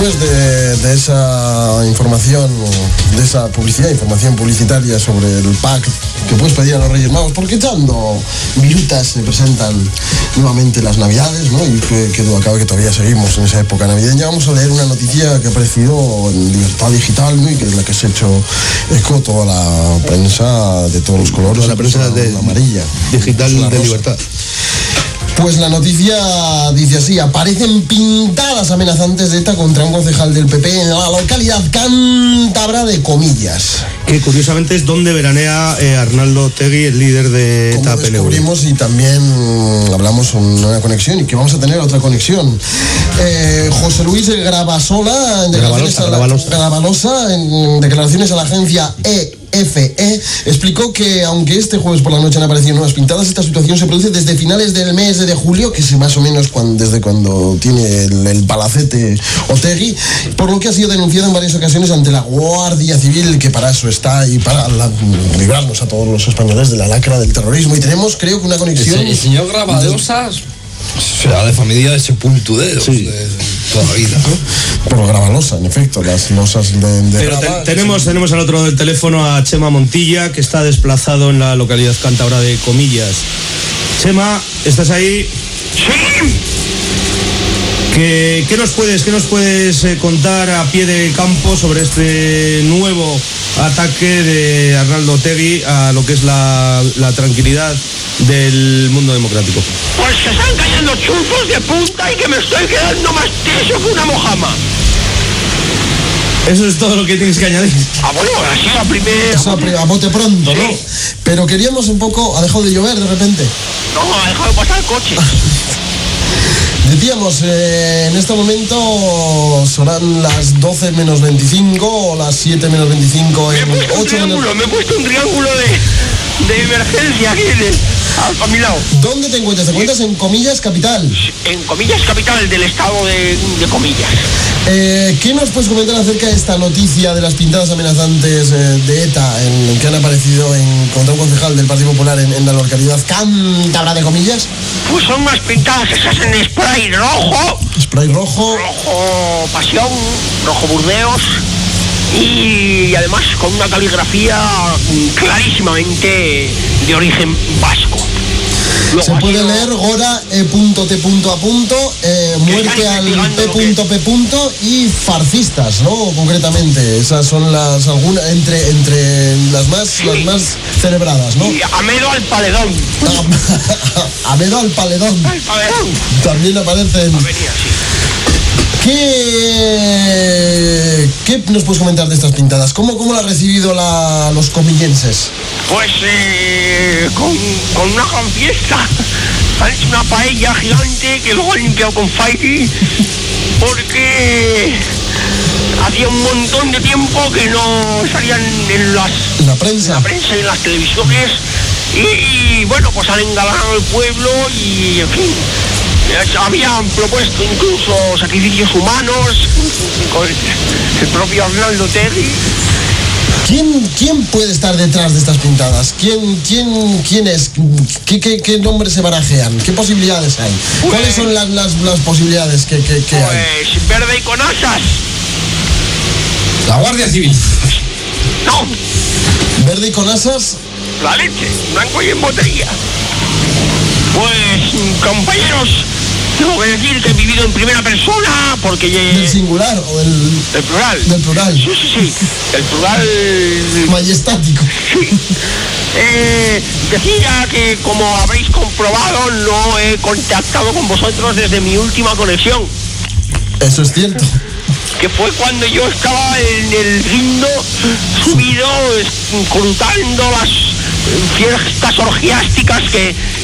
De esa información, de esa información publicitaria sobre el pack que puedes pedir a los Reyes Magos, porque echando virutas se presentan nuevamente las Navidades, ¿no? Y que duda cabe que todavía seguimos en esa época navideña. Vamos a leer una noticia que ha aparecido en Libertad Digital, ¿no? Y que es la que se ha hecho eco toda la prensa de todos los colores, la prensa de amarilla, digital de Libertad. Pues la noticia dice así: aparecen pintadas amenazantes de ETA contra un concejal del PP en la localidad cántabra de Comillas. Que curiosamente es donde veranea Arnaldo Otegi, el líder de ETA PNV. Descubrimos y también hablamos en una conexión y que vamos a tener otra conexión. José Luis Gravalosa, en declaraciones a la agencia EFE, explicó que aunque este jueves por la noche han aparecido nuevas pintadas, esta situación se produce desde finales del mes de julio, que es más o menos desde cuando tiene el palacete Otegi, por lo que ha sido denunciado en varias ocasiones ante la Guardia Civil, que para eso está y para librarnos a todos los españoles de la lacra del terrorismo. Y tenemos, creo que una conexión... El señor Gravalosa será de familia de Sepultuderos, sí, de toda la vida, ¿no? Por Gravalosa, en efecto, las losas de Pero tenemos al otro lado del teléfono a Chema Montilla, que está desplazado en la localidad cántabra de Comillas. Chema, ¿estás ahí? Sí. ¿Qué nos puedes contar a pie de campo sobre este nuevo ataque de Arnaldo Otegi a lo que es la tranquilidad del mundo democrático? Pues se están cayendo chuzos de punta y que me estoy quedando más tieso que una mojama. Eso es todo lo que tienes que añadir. Bueno, así a primera... Eso a bote pronto, sí, ¿no? Pero queríamos un poco... ¿Ha dejado de llover de repente? No, ha dejado de pasar el coche. Decíamos, en este momento serán las 12 menos 25 o las 7 menos 25 en 8 menos... Me he puesto un triángulo de emergencia aquí a mi lado. ¿Dónde te encuentras? ¿Te encuentras en Comillas capital? En Comillas capital del estado de Comillas. ¿Qué nos puedes comentar acerca de esta noticia de las pintadas amenazantes de ETA que han aparecido contra un concejal del Partido Popular en la localidad cántabra de Comillas? Pues son unas pintadas esas en spray rojo. Spray rojo. Rojo Pasión, rojo Burdeos. Y además con una caligrafía clarísimamente de origen vasco. Luego se puede leer Gora E.T. muerte al P.P. y farcistas, ¿no? Concretamente, esas son las algunas entre las más celebradas, ¿no? Y Amedo al paledón. Amedo al paledón. Al paledón. También aparecen. Avenida, sí. ¿Qué nos puedes comentar de estas pintadas? ¿Cómo lo han recibido los comillenses? Pues con una gran fiesta. Han hecho una paella gigante que luego han limpiado con Fairy, porque hacía un montón de tiempo que no salían en la prensa y en las televisiones. Y bueno, pues han engalanado al pueblo y en fin. Habían propuesto incluso sacrificios humanos con el propio Arnaldo Otegi. ¿Quién puede estar detrás de estas pintadas? ¿Quién es? ¿Qué nombres se barajean? ¿Qué posibilidades hay? ¿Cuáles son las posibilidades que hay? Pues Verde y con asas. La Guardia Civil. No. Verde y con asas. La leche, blanco y en botella. Pues, compañeros, tengo que decir que he vivido en primera persona porque... ¿Del singular o del plural? Del plural. Sí. El plural... majestático. Sí. Decía que, como habréis comprobado, no he contactado con vosotros desde mi última conexión. Eso es cierto. Que fue cuando yo estaba en el guindo, subido, escrutando las fiestas orgiásticas que